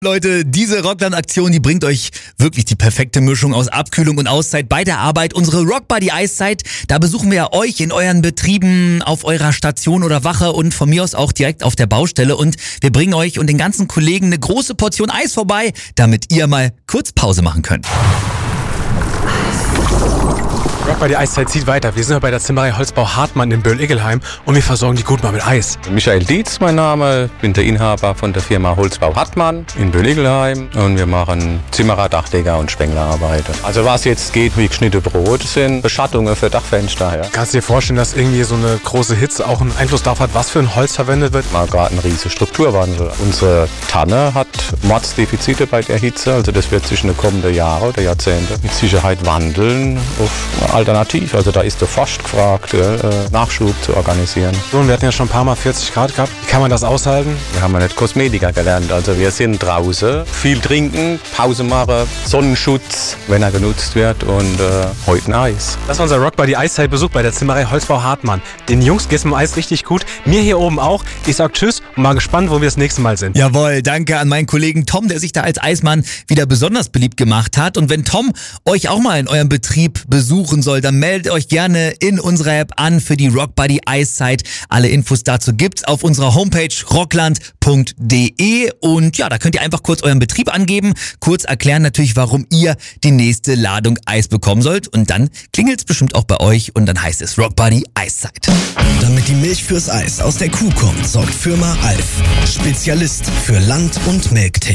Leute, diese Rockland-Aktion, die bringt euch wirklich die perfekte Mischung aus Abkühlung und Auszeit bei der Arbeit. Unsere Rockbuddy Eiszeit, da besuchen wir ja euch in euren Betrieben, auf eurer Station oder Wache und von mir aus auch direkt auf der Baustelle. Und wir bringen euch und den ganzen Kollegen eine große Portion Eis vorbei, damit ihr mal kurz Pause machen könnt. Rockbuddy Eiszeit zieht weiter. Wir sind bei der Zimmerei Holzbau Hartmann in Böll-Iggelheim und wir versorgen die gut mal mit Eis. Michael Dietz, mein Name, bin der Inhaber von der Firma Holzbau Hartmann in Böll-Iggelheim und wir machen Zimmerer, Dachdecker und Spenglerarbeiten. Also was jetzt geht wie geschnittene Brot, sind Beschattungen für Dachfenster. Ja. Kannst du dir vorstellen, dass irgendwie so eine große Hitze auch einen Einfluss darauf hat, was für ein Holz verwendet wird? Mal gerade ein riesiger Strukturwandel. Unsere Tanne hat Mordsdefizite bei der Hitze, also das wird sich in den kommenden Jahren oder Jahrzehnten mit Sicherheit wandeln auf alternativ. Also da ist der Forst gefragt, Nachschub zu organisieren. So, und wir hatten ja schon ein paar Mal 40 Grad gehabt. Wie kann man das aushalten? Wir haben ja nicht Kosmetiker gelernt. Also wir sind draußen, viel trinken, Pause machen, Sonnenschutz, wenn er genutzt wird und heute ein Eis. Das war unser Rockbuddy Eiszeit-Besuch bei der Zimmerei Holzbau Hartmann. Den Jungs geht's mit dem Eis richtig gut. Mir hier oben auch. Ich sag tschüss und mal gespannt, wo wir das nächste Mal sind. Jawohl, danke an meinen Kollegen Tom, der sich da als Eismann wieder besonders beliebt gemacht hat. Und wenn Tom euch auch mal in eurem Betrieb besuchen soll, dann meldet euch gerne in unserer App an für die Rockbuddy Eiszeit. Alle Infos dazu gibt's auf unserer Homepage rockland.de und ja, da könnt ihr einfach kurz euren Betrieb angeben, kurz erklären natürlich, warum ihr die nächste Ladung Eis bekommen sollt und dann klingelt's bestimmt auch bei euch und dann heißt es Rockbuddy Eiszeit. Damit die Milch fürs Eis aus der Kuh kommt, sorgt Firma Alf, Spezialist für Land- und Melktechnik.